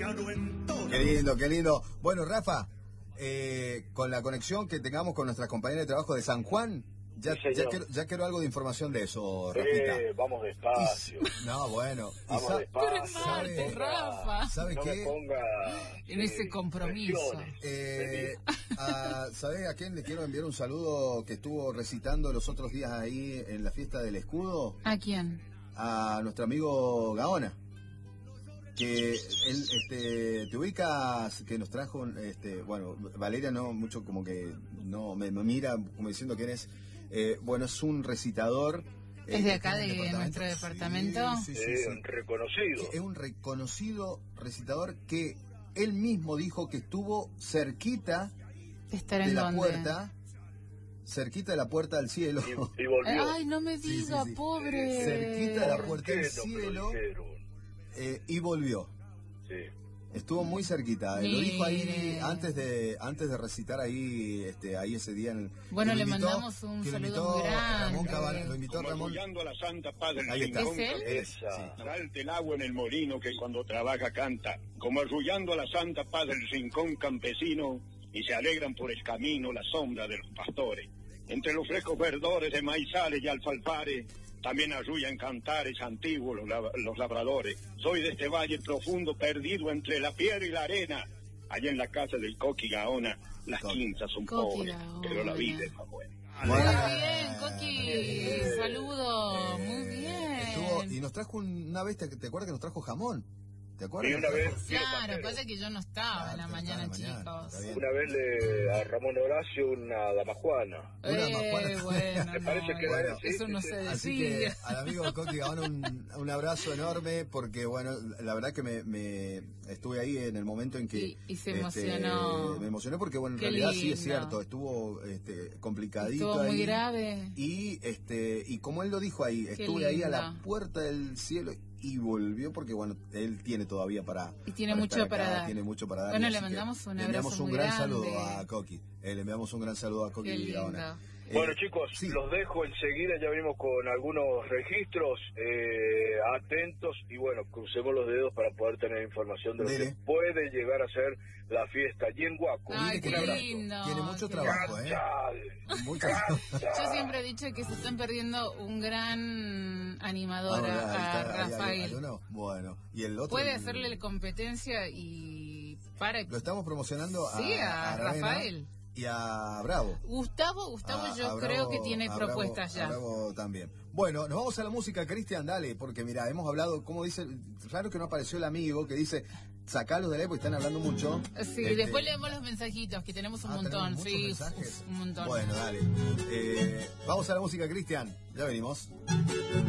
Qué lindo, qué lindo. Bueno, Rafa, con la conexión que tengamos con nuestras compañeras de trabajo de San Juan, ya quiero algo de información de eso, Rafita. Vamos despacio. No, bueno. Vamos despacio. Rafa. ¿Sabe no qué? me ponga en ese compromiso. ¿Sabe a quién le quiero enviar un saludo que estuvo recitando los otros días ahí en la fiesta del escudo? ¿A quién? A nuestro amigo Gaona. Que él, te ubicas, que nos trajo, bueno, Valeria no, mucho como que no me mira como diciendo quién es. Bueno, es un recitador. ¿Es de acá, de nuestro departamento? Sí, un reconocido. Es un reconocido recitador que él mismo dijo que estuvo cerquita ¿Estar en de la dónde? puerta, cerquita de la puerta del cielo. Y volvió. Ay, no me diga, Sí. pobre. Cerquita de la puerta del ¿Por qué no me lo cielo. dijeron? Y volvió. Sí. Estuvo muy cerquita. Lo Mire. dijo ahí antes de recitar ahí ahí ese día. Bueno, que lo le invitó- mandamos un que lo saludo invitó muy grande. Ramón Cabal, lo invitó Como Ramón. arrullando a la santa paz del Ahí está. rincón, ¿Es él? Esa. salte el agua en el molino que cuando trabaja canta, como arrullando a la santa paz del rincón campesino, y se alegran por el camino la sombra de los pastores. Entre los frescos verdores de maizales y alfalfares, también arrullan cantares antiguos los labradores. Soy de este valle profundo perdido entre la piedra y la arena. Allá en la casa del Coqui Gaona, las quintas son Coqui pobres, Gaona. pero la vida es más buena. Muy bien, Coqui. Saludo. Muy bien. Y nos trajo una vez, ¿te acuerdas que nos trajo jamón? ¿Te acuerdas? Y una vez, Claro, pasa que yo no estaba en la mañana, chicos. Está bien. una vez a Ramón Horacio una damajuana. Una majuana. Bueno, Me parece que Bueno, era eso no se Así que decía. al amigo Coqui Gaona un abrazo enorme, porque bueno, la verdad que me estuve ahí en el momento en que Y se emocionó. me emocionó porque bueno, en Qué realidad sí es lindo. cierto, estuvo complicadito. Estuvo muy ahí. grave. Y como él lo dijo ahí, Qué estuve ahí a la lindo. puerta del cielo y volvió porque bueno, él tiene todavía Y tiene para mucho estar para acá, dar. tiene mucho para dar. Bueno, así le que mandamos un le abrazo enviamos un muy gran grande. saludo a Coqui. Le enviamos un gran saludo a Coqui Qué Gaona. lindo. Bueno, chicos, sí. los dejo enseguida, ya venimos con algunos registros, atentos, y bueno, crucemos los dedos para poder tener información de lo Dele. que puede llegar a ser la fiesta allí en Huaco. Ay, Mire qué que tiene- lindo. tiene mucho qué trabajo, lindo. Muchas Yo siempre he dicho que se están perdiendo un gran animador a Rafael. Bueno, y el otro Puede hacerle competencia y para. lo estamos promocionando Sí, a Aravena Rafael. y a Bravo. Gustavo yo A creo Bravo- que tiene a propuestas Bravo- a ya. Bravo también. Bueno, nos vamos a la música, Cristian, dale, porque mira, hemos hablado, como dice, raro que no apareció el amigo que dice, sacalos de la porque están hablando mucho. Sí, después leemos los mensajitos, que tenemos un montón, ¿tenemos muchos sí, mensajes? un montón. Bueno, dale. Vamos a la música, Cristian, ya venimos.